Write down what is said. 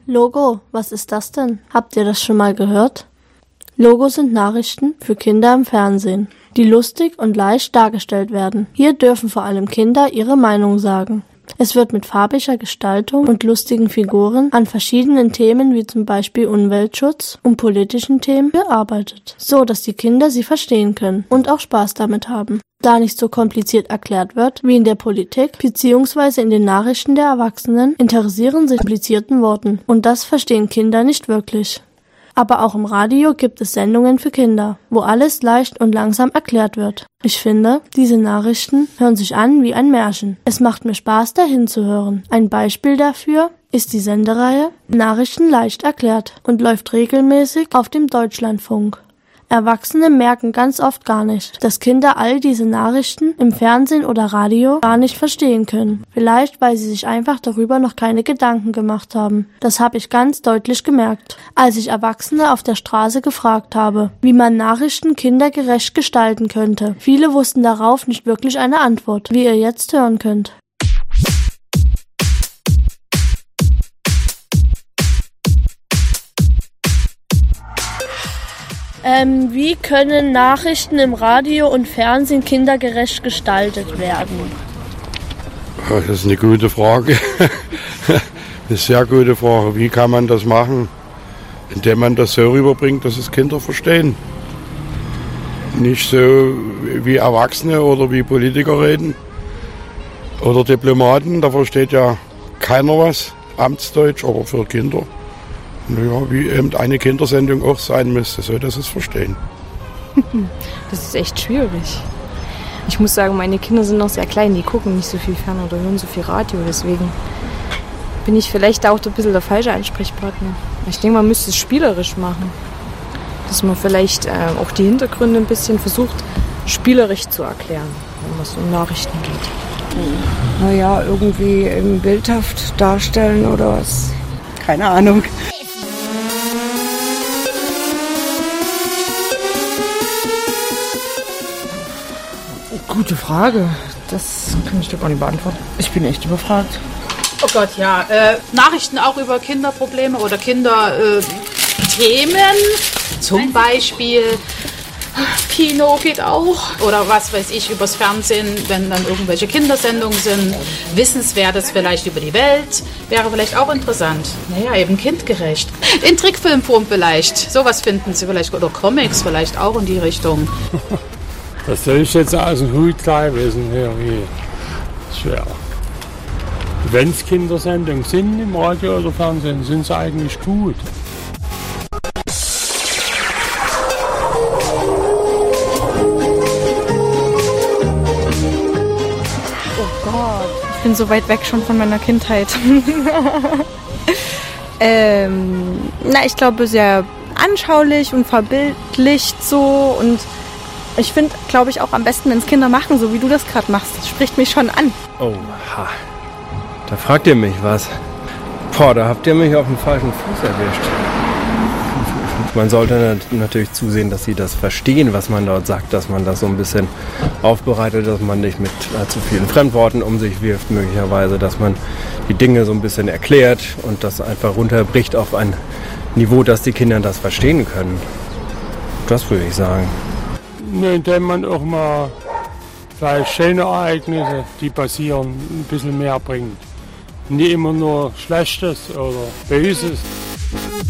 Logo, was ist das denn? Habt ihr das schon mal gehört? Logo sind Nachrichten für Kinder im Fernsehen, die lustig und leicht dargestellt werden. Hier dürfen vor allem Kinder ihre Meinung sagen. Es wird mit farbiger Gestaltung und lustigen Figuren an verschiedenen Themen wie zum Beispiel Umweltschutz und politischen Themen gearbeitet, so dass die Kinder sie verstehen können und auch Spaß damit haben. Da nicht so kompliziert erklärt wird wie in der Politik bzw. in den Nachrichten der Erwachsenen, interessieren sich komplizierten Worten und das verstehen Kinder nicht wirklich. Aber auch im Radio gibt es Sendungen für Kinder, wo alles leicht und langsam erklärt wird. Ich finde, diese Nachrichten hören sich an wie ein Märchen. Es macht mir Spaß, dahin zu hören. Ein Beispiel dafür ist die Sendereihe Nachrichten leicht erklärt und läuft regelmäßig auf dem Deutschlandfunk. Erwachsene merken ganz oft gar nicht, dass Kinder all diese Nachrichten im Fernsehen oder Radio gar nicht verstehen können. Vielleicht, weil sie sich einfach darüber noch keine Gedanken gemacht haben. Das habe ich ganz deutlich gemerkt, als ich Erwachsene auf der Straße gefragt habe, wie man Nachrichten kindergerecht gestalten könnte. Viele wussten darauf nicht wirklich eine Antwort, wie ihr jetzt hören könnt. Wie können Nachrichten im Radio und Fernsehen kindergerecht gestaltet werden? Das ist eine gute Frage. Eine sehr gute Frage. Wie kann man das machen? Indem man das so rüberbringt, dass es Kinder verstehen. Nicht so wie Erwachsene oder wie Politiker reden. Oder Diplomaten, da versteht ja keiner was. Amtsdeutsch, aber für Kinder. Naja, wie eben eine Kindersendung auch sein müsste, so dass sie es verstehen. Das ist echt schwierig. Ich muss sagen, meine Kinder sind noch sehr klein, die gucken nicht so viel Fern oder hören so viel Radio, deswegen bin ich vielleicht auch ein bisschen der falsche Ansprechpartner. Ich denke, man müsste es spielerisch machen, dass man vielleicht auch die Hintergründe ein bisschen versucht, spielerisch zu erklären, wenn es um Nachrichten geht. Naja, irgendwie bildhaft darstellen oder was? Keine Ahnung. Gute Frage. Das kann ich dir gar nicht beantworten. Ich bin echt überfragt. Oh Gott, ja. Nachrichten auch über Kinderprobleme oder Kinderthemen. Zum Beispiel Kino geht auch. Oder was weiß ich, übers Fernsehen, wenn dann irgendwelche Kindersendungen sind. Wissenswertes vielleicht über die Welt. Wäre vielleicht auch interessant. Naja, eben kindgerecht. In Trickfilmform vielleicht. Sowas finden Sie vielleicht. Oder Comics vielleicht auch in die Richtung. Das soll ich jetzt aus dem Hut gleich wissen, irgendwie schwer. Wenn es Kindersendungen sind im Radio oder Fernsehen, sind sie eigentlich gut. Oh Gott, ich bin so weit weg schon von meiner Kindheit. Ich glaube sehr anschaulich und verbildlicht so und ich finde, glaube ich, auch am besten, wenn es Kinder machen, so wie du das gerade machst. Das spricht mich schon an. Oha, da fragt ihr mich was. Boah, da habt ihr mich auf dem falschen Fuß erwischt. Man sollte natürlich zusehen, dass sie das verstehen, was man dort sagt, dass man das so ein bisschen aufbereitet, dass man nicht mit zu vielen Fremdworten um sich wirft, möglicherweise, dass man die Dinge so ein bisschen erklärt und das einfach runterbricht auf ein Niveau, dass die Kinder das verstehen können. Das würde ich sagen. Indem man auch mal vielleicht schöne Ereignisse, die passieren, ein bisschen mehr bringt. Nicht immer nur Schlechtes oder Böses.